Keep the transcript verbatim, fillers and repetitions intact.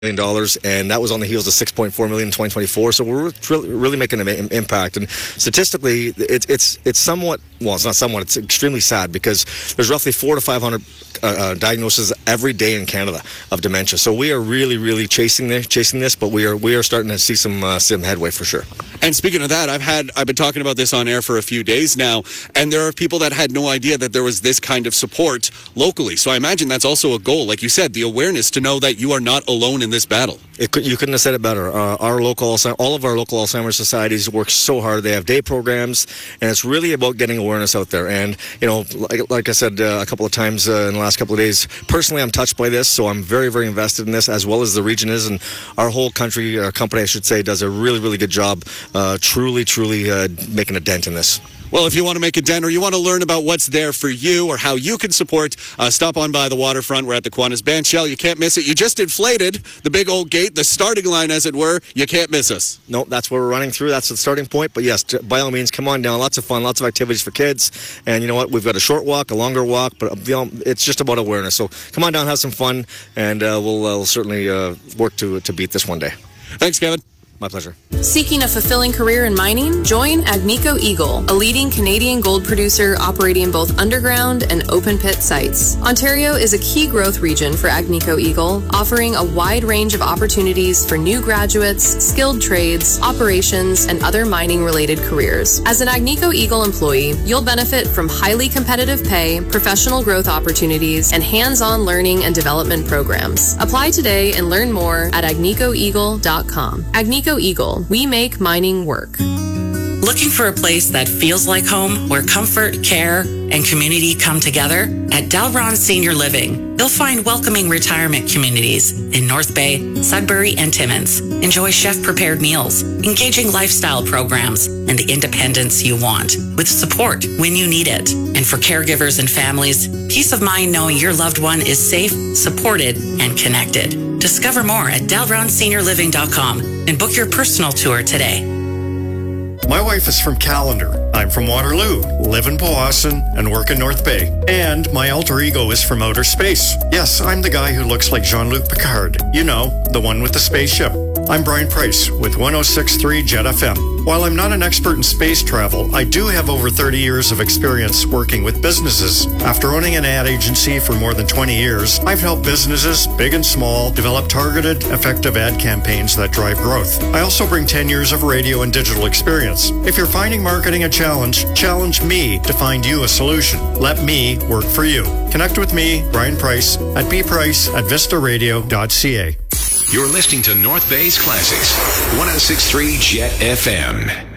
million dollars, and that was on the heels of six point four million in twenty twenty-four. So we're really, really making an im- impact. And statistically, it's it's it's somewhat well, it's not somewhat. It's extremely sad because there's roughly four to five hundred uh, uh, diagnoses every day in Canada of dementia. So we are really, really chasing this, chasing this, but we are we are starting to see some uh, some headway for sure. And speaking of that, I've had I've been talking about this on air for a few days now, and there are people that had no idea that there was this kind of support locally. So I imagine that's also a goal, like you said, the awareness to know that you are not alone in this battle. It could, you couldn't have said it better. Uh, our local, all of our local Alzheimer's societies work so hard. They have day programs, and it's really about getting awareness out there. And you know, like, like I said uh, a couple of times uh, in the last couple of days, personally, I'm touched by this, so I'm very, very invested in this, as well as the region is, and our whole country, our company, I should say, does a really, really good job, uh, truly, truly uh, making a dent in this. Well, if you want to make a dent or you want to learn about what's there for you or how you can support, uh, stop on by the waterfront. We're at the Kiwanis Bandshell. You can't miss it. You just inflated the big old gate, the starting line, as it were. You can't miss us. No, that's where we're running through. That's the starting point. But yes, by all means, come on down. Lots of fun, lots of activities for kids. And you know what? We've got a short walk, a longer walk, but you know, it's just about awareness. So come on down, have some fun, and uh, we'll, uh, we'll certainly uh, work to, to beat this one day. Thanks, Kevin. My pleasure. Seeking a fulfilling career in mining? Join Agnico Eagle, a leading Canadian gold producer operating both underground and open pit sites. Ontario is a key growth region for Agnico Eagle, offering a wide range of opportunities for new graduates, skilled trades, operations, and other mining-related careers. As an Agnico Eagle employee, you'll benefit from highly competitive pay, professional growth opportunities, and hands-on learning and development programs. Apply today and learn more at agnico eagle dot com. Agnico Eagle, we make mining work. Looking for a place that feels like home, where comfort, care, and community come together? At Delron Senior Living, you'll find welcoming retirement communities in North Bay, Sudbury, and Timmins. Enjoy chef-prepared meals, engaging lifestyle programs, and the independence you want, with support when you need it. And for caregivers and families, peace of mind knowing your loved one is safe, supported, and connected. Discover more at delron senior living dot com and book your personal tour today. My wife is from Callander. I'm from Waterloo, live in Powassan, and work in North Bay. And my alter ego is from outer space. Yes, I'm the guy who looks like Jean-Luc Picard. You know, the one with the spaceship. I'm Brian Price with one oh six point three Jet F M. While I'm not an expert in space travel, I do have over thirty years of experience working with businesses. After owning an ad agency for more than twenty years, I've helped businesses, big and small, develop targeted, effective ad campaigns that drive growth. I also bring ten years of radio and digital experience. If you're finding marketing a challenge, challenge me to find you a solution. Let me work for you. Connect with me, Brian Price, at bprice at vista radio dot c a. You're listening to North Bay's Classics, one oh six point three Jet F M.